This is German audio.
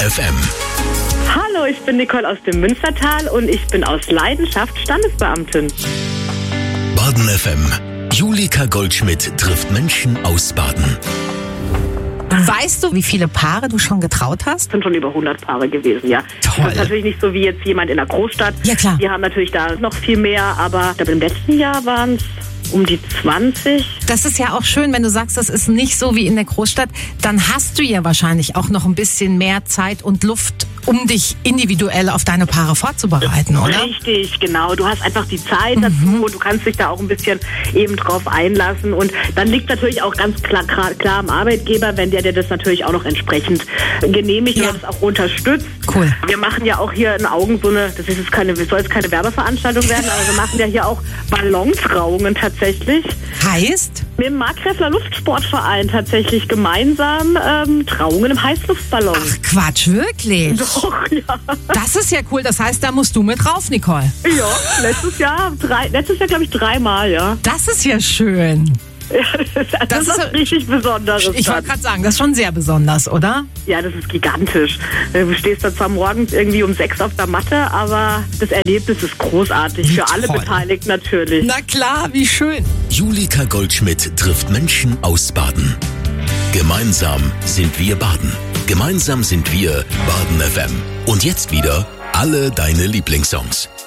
FM. Hallo, ich bin Nicole aus dem Münstertal und ich bin aus Leidenschaft Standesbeamtin. Baden FM. Julika Goldschmidt trifft Menschen aus Baden. Weißt du, wie viele Paare du schon getraut hast? Es sind schon über 100 Paare gewesen, ja. Toll. Das ist natürlich nicht so wie jetzt jemand in der Großstadt. Ja, klar. Die haben natürlich da noch viel mehr, aber ich glaube, im letzten Jahr waren es um die 20. Das ist ja auch schön, wenn du sagst, das ist nicht so wie in der Großstadt. Dann hast du ja wahrscheinlich auch noch ein bisschen mehr Zeit und Luft, um dich individuell auf deine Paare vorzubereiten, oder? Richtig, genau. Du hast einfach die Zeit dazu und du kannst dich da auch ein bisschen eben drauf einlassen. Und dann liegt natürlich auch ganz klar am Arbeitgeber, wenn der dir das natürlich auch noch entsprechend genehmigt Ja. oder das auch unterstützt. Cool. Wir machen ja auch hier in Augen so eine, das soll jetzt keine Werbeveranstaltung werden, aber wir machen ja hier auch Ballontrauungen tatsächlich. Heißt? Mit dem Markgräfler Luftsportverein tatsächlich gemeinsam Trauungen im Heißluftballon. Ach Quatsch, wirklich? Doch, ja. Das ist ja cool. Das heißt, da musst du mit rauf, Nicole. Ja, letztes Jahr glaube ich 3-mal, ja. Das ist ja schön. Das ist was richtig Besonderes. Ich wollte gerade sagen, das ist schon sehr besonders, oder? Ja, das ist gigantisch. Du stehst da zwar morgens irgendwie um 6 auf der Matte, aber das Erlebnis ist großartig. Wie Für alle toll. Beteiligten natürlich. Na klar, wie schön. Julika Goldschmidt trifft Menschen aus Baden. Gemeinsam sind wir Baden. Gemeinsam sind wir Baden FM. Und jetzt wieder alle deine Lieblingssongs.